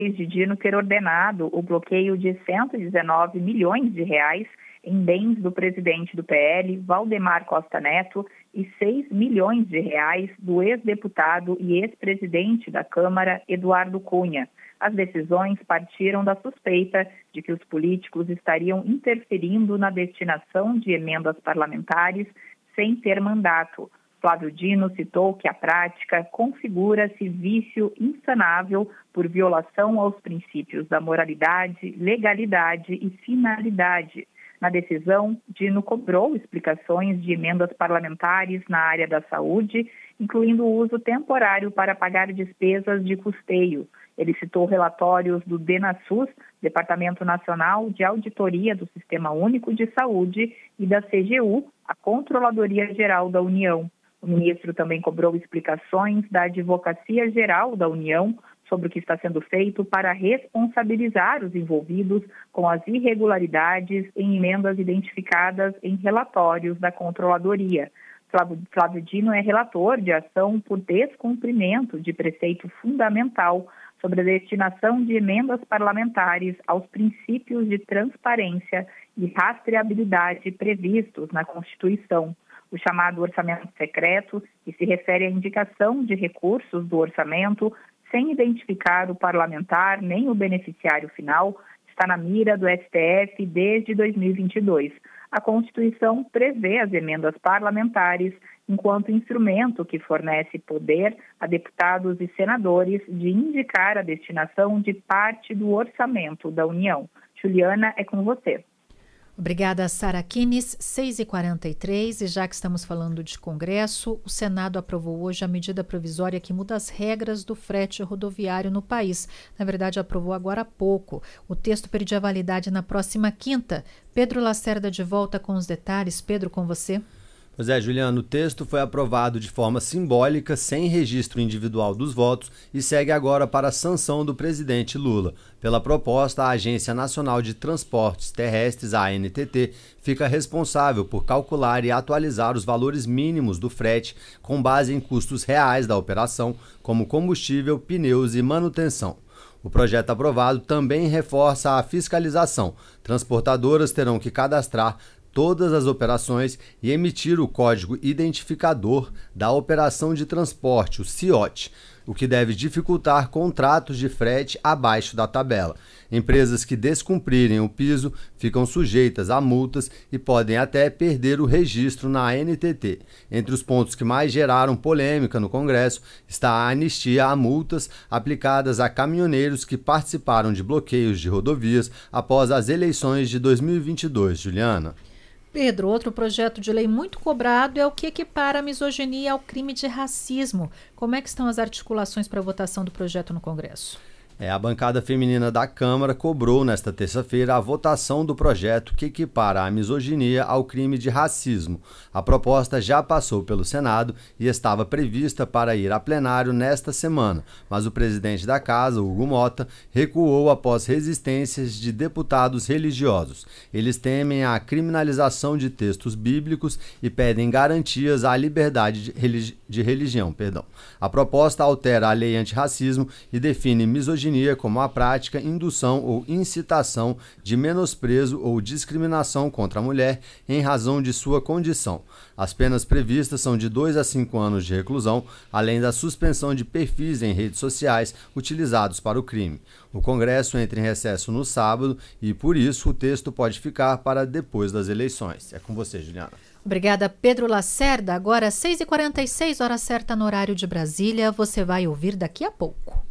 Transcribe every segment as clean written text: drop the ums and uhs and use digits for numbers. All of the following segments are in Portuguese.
de Dino ter ordenado o bloqueio de 119 milhões de reais em bens do presidente do PL, Valdemar Costa Neto, e 6 milhões de reais do ex-deputado e ex-presidente da Câmara, Eduardo Cunha. As decisões partiram da suspeita de que os políticos estariam interferindo na destinação de emendas parlamentares sem ter mandato. Flávio Dino citou que a prática configura-se vício insanável por violação aos princípios da moralidade, legalidade e finalidade. Na decisão, Dino cobrou explicações de emendas parlamentares na área da saúde, incluindo o uso temporário para pagar despesas de custeio. Ele citou relatórios do DENASUS, Departamento Nacional de Auditoria do Sistema Único de Saúde, e da CGU, a Controladoria Geral da União. O ministro também cobrou explicações da Advocacia Geral da União sobre o que está sendo feito para responsabilizar os envolvidos com as irregularidades em emendas identificadas em relatórios da Controladoria. Flávio Dino é relator de ação por descumprimento de preceito fundamental sobre a destinação de emendas parlamentares aos princípios de transparência e rastreabilidade previstos na Constituição. O chamado orçamento secreto, que se refere à indicação de recursos do orçamento sem identificar o parlamentar nem o beneficiário final, está na mira do STF desde 2022. A Constituição prevê as emendas parlamentares enquanto instrumento que fornece poder a deputados e senadores de indicar a destinação de parte do orçamento da União. Juliana, é com você. Obrigada, Sara Kines. 6h43, e já que estamos falando de Congresso, o Senado aprovou hoje a medida provisória que muda as regras do frete rodoviário no país. Na verdade, aprovou agora há pouco. O texto perdia validade na próxima quinta. Pedro Lacerda de volta com os detalhes. Pedro, com você. Pois é, Juliano, o texto foi aprovado de forma simbólica, sem registro individual dos votos, e segue agora para a sanção do presidente Lula. Pela proposta, a Agência Nacional de Transportes Terrestres, a ANTT, fica responsável por calcular e atualizar os valores mínimos do frete com base em custos reais da operação, como combustível, pneus e manutenção. O projeto aprovado também reforça a fiscalização. Transportadoras terão que cadastrar todas as operações e emitir o código identificador da operação de transporte, o CIOT, o que deve dificultar contratos de frete abaixo da tabela. Empresas que descumprirem o piso ficam sujeitas a multas e podem até perder o registro na ANTT. Entre os pontos que mais geraram polêmica no Congresso está a anistia a multas aplicadas a caminhoneiros que participaram de bloqueios de rodovias após as eleições de 2022. Juliana. Pedro, outro projeto de lei muito cobrado é o que equipara a misoginia ao crime de racismo. Como é que estão as articulações para a votação do projeto no Congresso? A bancada feminina da Câmara cobrou nesta terça-feira a votação do projeto que equipara a misoginia ao crime de racismo. A proposta já passou pelo Senado e estava prevista para ir a plenário nesta semana, mas o presidente da Casa, Hugo Mota, recuou após resistências de deputados religiosos. Eles temem a criminalização de textos bíblicos e pedem garantias à liberdade de religião. A proposta altera a lei antirracismo e define misoginia como a prática, indução ou incitação de menosprezo ou discriminação contra a mulher em razão de sua condição. As penas previstas são de 2 a 5 anos de reclusão, além da suspensão de perfis em redes sociais utilizados para o crime. O Congresso entra em recesso no sábado e, por isso, o texto pode ficar para depois das eleições. É com você, Juliana. Obrigada, Pedro Lacerda. Agora, 6h46, hora certa no horário de Brasília. Você vai ouvir daqui a pouco.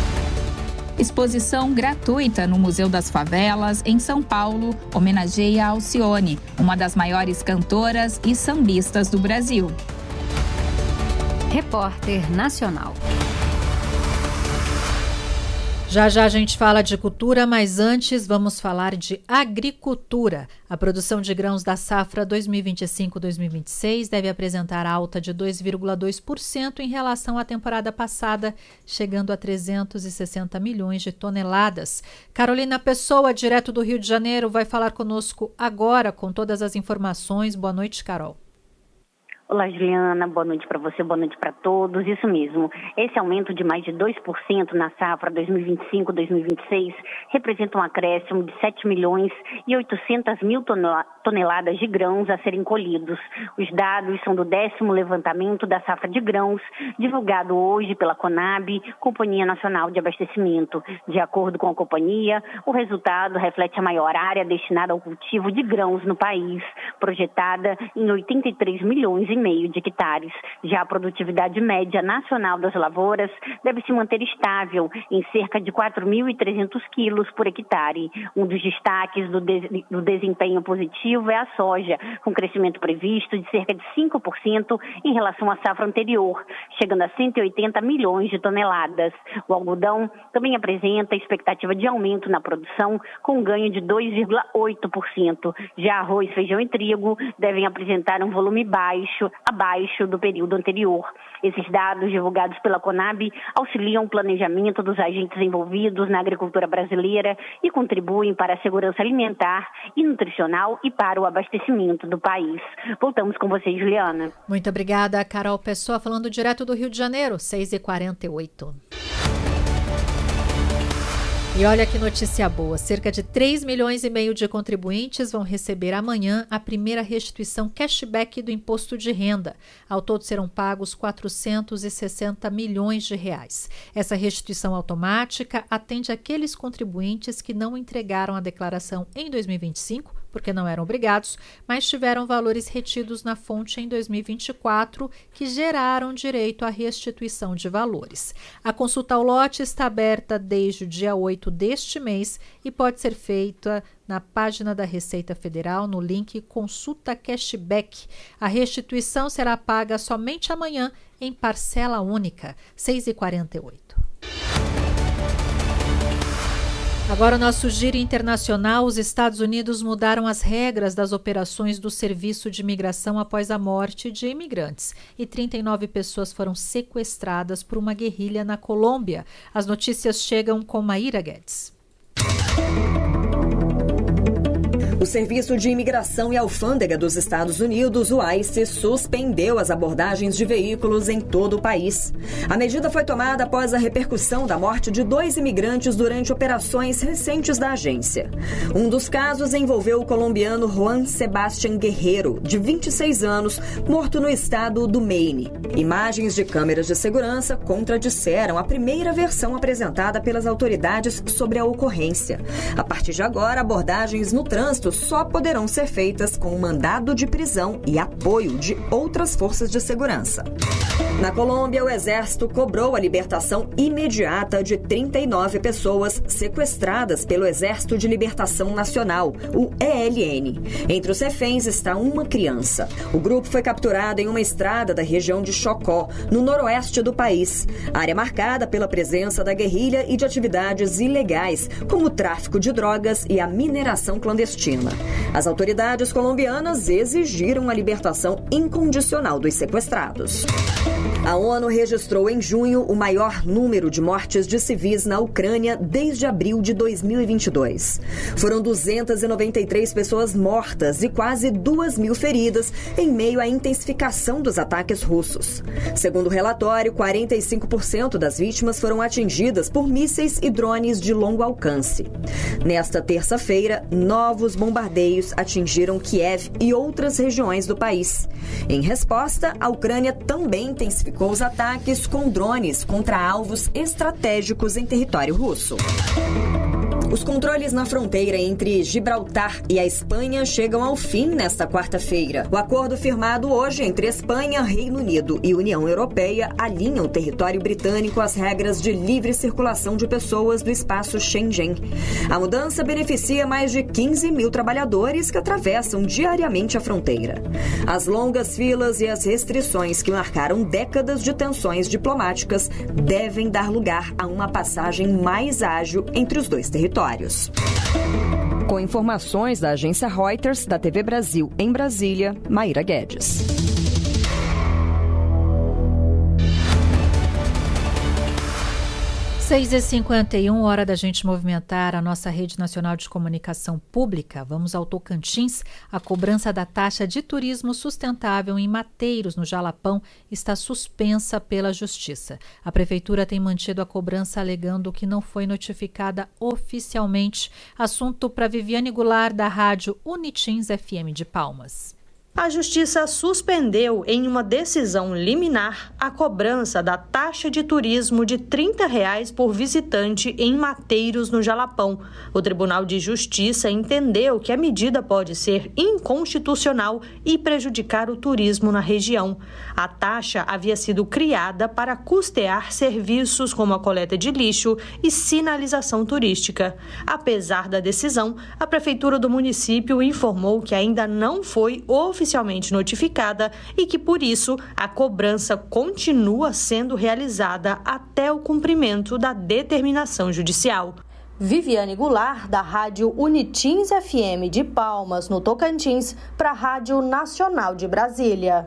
Exposição gratuita no Museu das Favelas, em São Paulo, homenageia a Alcione, uma das maiores cantoras e sambistas do Brasil. Repórter Nacional. Já já a gente fala de cultura, mas antes vamos falar de agricultura. A produção de grãos da safra 2025-2026 deve apresentar alta de 2,2% em relação à temporada passada, chegando a 360 milhões de toneladas. Carolina Pessoa, direto do Rio de Janeiro, vai falar conosco agora com todas as informações. Boa noite, Carol. Olá, Juliana, boa noite para você, boa noite para todos. Isso mesmo, esse aumento de mais de 2% na safra 2025-2026 representa um acréscimo de 7 milhões e 800 mil toneladas de grãos a serem colhidos. Os dados são do 10º levantamento da safra de grãos, divulgado hoje pela CONAB, Companhia Nacional de Abastecimento. De acordo com a companhia, o resultado reflete a maior área destinada ao cultivo de grãos no país, projetada em 83 milhões e meio de hectares. Já a produtividade média nacional das lavouras deve se manter estável em cerca de 4.300 quilos por hectare. Um dos destaques do desempenho positivo é a soja, com crescimento previsto de cerca de 5% em relação à safra anterior, chegando a 180 milhões de toneladas. O algodão também apresenta expectativa de aumento na produção, com um ganho de 2,8%. Já arroz, feijão e trigo devem apresentar um volume abaixo do período anterior. Esses dados divulgados pela CONAB auxiliam o planejamento dos agentes envolvidos na agricultura brasileira e contribuem para a segurança alimentar e nutricional e para o abastecimento do país. Voltamos com você, Juliana. Muito obrigada, Carol Pessoa, falando direto do Rio de Janeiro, 6h48. E olha que notícia boa, cerca de 3,5 milhões de contribuintes vão receber amanhã a primeira restituição cashback do imposto de renda. Ao todo serão pagos 460 milhões de reais. Essa restituição automática atende aqueles contribuintes que não entregaram a declaração em 2025, porque não eram obrigados, mas tiveram valores retidos na fonte em 2024 que geraram direito à restituição de valores. A consulta ao lote está aberta desde o dia 8 deste mês e pode ser feita na página da Receita Federal no link Consulta Cashback. A restituição será paga somente amanhã em parcela única, 6h48. Agora o nosso giro internacional. Os Estados Unidos mudaram as regras das operações do Serviço de Imigração após a morte de imigrantes e 39 pessoas foram sequestradas por uma guerrilha na Colômbia. As notícias chegam com Maíra Guedes. O Serviço de Imigração e Alfândega dos Estados Unidos, o ICE, suspendeu as abordagens de veículos em todo o país. A medida foi tomada após a repercussão da morte de 2 imigrantes durante operações recentes da agência. Um dos casos envolveu o colombiano Juan Sebastián Guerrero, de 26 anos, morto no estado do Maine. Imagens de câmeras de segurança contradisseram a primeira versão apresentada pelas autoridades sobre a ocorrência. A partir de agora, abordagens no trânsito só poderão ser feitas com mandado de prisão e apoio de outras forças de segurança. Na Colômbia, o Exército cobrou a libertação imediata de 39 pessoas sequestradas pelo Exército de Libertação Nacional, o ELN. Entre os reféns está uma criança. O grupo foi capturado em uma estrada da região de Chocó, no noroeste do país, área marcada pela presença da guerrilha e de atividades ilegais, como o tráfico de drogas e a mineração clandestina. As autoridades colombianas exigiram a libertação incondicional dos sequestrados. A ONU registrou em junho o maior número de mortes de civis na Ucrânia desde abril de 2022. Foram 293 pessoas mortas e quase 2.000 feridas em meio à intensificação dos ataques russos. Segundo o relatório, 45% das vítimas foram atingidas por mísseis e drones de longo alcance. Nesta terça-feira, novos bombardeios atingiram Kiev e outras regiões do país. Em resposta, a Ucrânia também intensificou os ataques com drones contra alvos estratégicos em território russo. Os controles na fronteira entre Gibraltar e a Espanha chegam ao fim nesta quarta-feira. O acordo firmado hoje entre Espanha, Reino Unido e União Europeia alinha o território britânico às regras de livre circulação de pessoas do espaço Schengen. A mudança beneficia mais de 15.000 trabalhadores que atravessam diariamente a fronteira. As longas filas e as restrições que marcaram décadas de tensões diplomáticas devem dar lugar a uma passagem mais ágil entre os dois territórios. Com informações da agência Reuters, da TV Brasil em Brasília, Maíra Guedes. 6h51, hora da gente movimentar a nossa rede nacional de comunicação pública. Vamos ao Tocantins. A cobrança da taxa de turismo sustentável em Mateiros, no Jalapão, está suspensa pela Justiça. A Prefeitura tem mantido a cobrança alegando que não foi notificada oficialmente. Assunto para Viviane Goulart, da rádio Unitins FM de Palmas. A Justiça suspendeu, em uma decisão liminar, a cobrança da taxa de turismo de R$ 30 por visitante em Mateiros, no Jalapão. O Tribunal de Justiça entendeu que a medida pode ser inconstitucional e prejudicar o turismo na região. A taxa havia sido criada para custear serviços como a coleta de lixo e sinalização turística. Apesar da decisão, a Prefeitura do município informou que ainda não foi oficialmente notificada e que, por isso, a cobrança continua sendo realizada até o cumprimento da determinação judicial. Viviane Goulart, da rádio Unitins FM de Palmas, no Tocantins, para a Rádio Nacional de Brasília.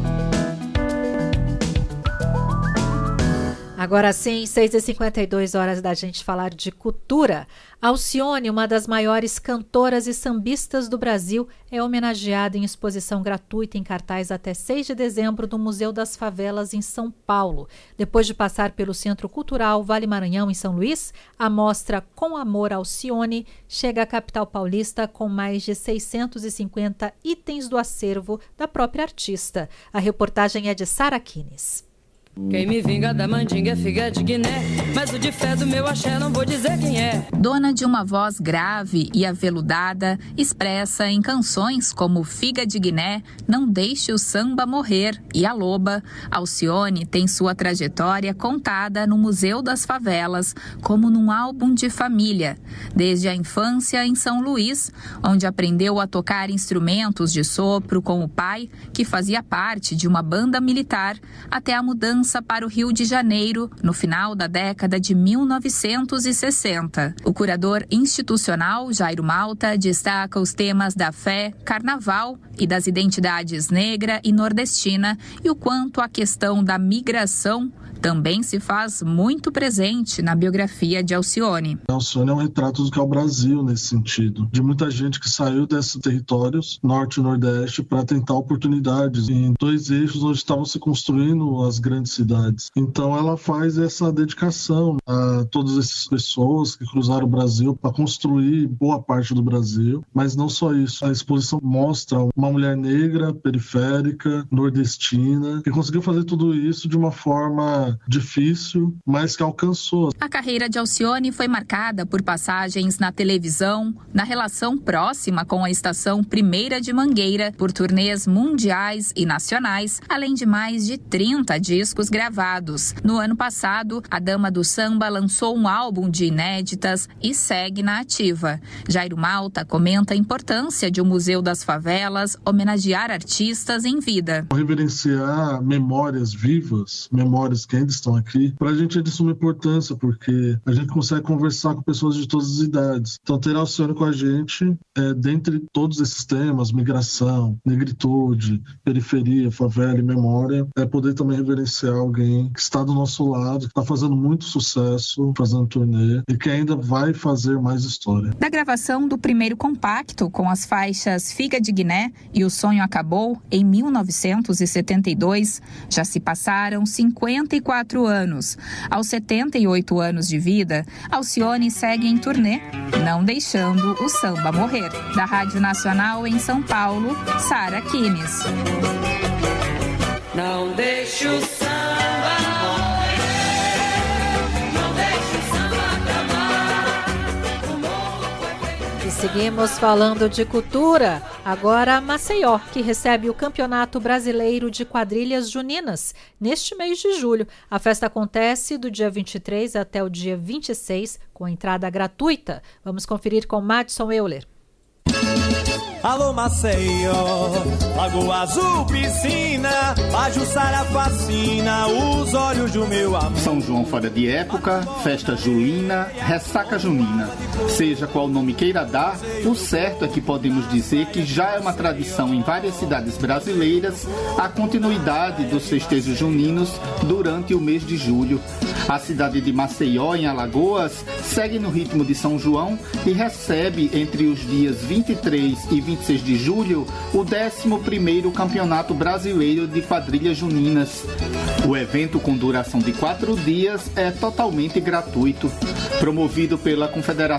Agora sim, 6h52, horas da gente falar de cultura. Alcione, uma das maiores cantoras e sambistas do Brasil, é homenageada em exposição gratuita em cartaz até 6 de dezembro no Museu das Favelas, em São Paulo. Depois de passar pelo Centro Cultural Vale Maranhão, em São Luís, a mostra Com Amor Alcione chega à capital paulista com mais de 650 itens do acervo da própria artista. A reportagem é de Sara Kines. Quem me vinga da mandinga é figa de Guiné, mas o de fé do meu axé não vou dizer quem é. Dona de uma voz grave e aveludada, expressa em canções como Figa de Guiné, Não Deixe o Samba Morrer e A Loba, Alcione tem sua trajetória contada no Museu das Favelas como num álbum de família. Desde a infância em São Luís, onde aprendeu a tocar instrumentos de sopro com o pai, que fazia parte de uma banda militar, até a mudança para o Rio de Janeiro, no final da década de 1960. O curador institucional, Jairo Malta, destaca os temas da fé, carnaval e das identidades negra e nordestina e o quanto a questão da migração também se faz muito presente na biografia de Alcione. Alcione é um retrato do que é o Brasil nesse sentido, de muita gente que saiu desses territórios, norte e nordeste, para tentar oportunidades em dois eixos onde estavam se construindo as grandes cidades. Então ela faz essa dedicação a todas essas pessoas que cruzaram o Brasil para construir boa parte do Brasil, mas não só isso. A exposição mostra uma mulher negra, periférica, nordestina, que conseguiu fazer tudo isso de uma forma difícil, mas que alcançou. A carreira de Alcione foi marcada por passagens na televisão, na relação próxima com a estação Primeira de Mangueira, por turnês mundiais e nacionais, além de mais de 30 discos gravados. No ano passado, a Dama do Samba lançou um álbum de inéditas e segue na ativa. Jairo Malta comenta a importância de um Museu das Favelas homenagear artistas em vida. Reverenciar memórias vivas, memórias que ainda estão aqui, para a gente é de suma importância, porque a gente consegue conversar com pessoas de todas as idades. Então, ter Alcione com a gente, dentre todos esses temas, migração, negritude, periferia, favela e memória, é poder também reverenciar alguém que está do nosso lado, que está fazendo muito sucesso, fazendo turnê, e que ainda vai fazer mais história. Da gravação do primeiro compacto, com as faixas Figa de Guiné e O Sonho Acabou, em 1972, já se passaram 54 anos. Aos 78 anos de vida, Alcione segue em turnê, não deixando o samba morrer. Da Rádio Nacional em São Paulo, Sara Kines. Não deixe o samba morrer, não deixe o samba acabar. E seguimos falando de cultura. Agora Maceió, que recebe o Campeonato Brasileiro de Quadrilhas Juninas neste mês de julho. A festa acontece do dia 23 até o dia 26, com entrada gratuita. Vamos conferir com Madison Euler. alô Maceió. Lagoa Azul, piscina, Pajuçara fascina os olhos do meu amor. São João fora de época, festa julina, ressaca junina. Seja qual nome queira dar, o certo é que podemos dizer que já é uma tradição em várias cidades brasileiras a continuidade dos festejos juninos durante o mês de julho. A cidade de Maceió, em Alagoas, segue no ritmo de São João e recebe entre os dias 23 e 26 de julho o 11º Campeonato Brasileiro de Quadrilhas Juninas. O evento, com duração de 4 dias, é totalmente gratuito. Promovido pela Confederação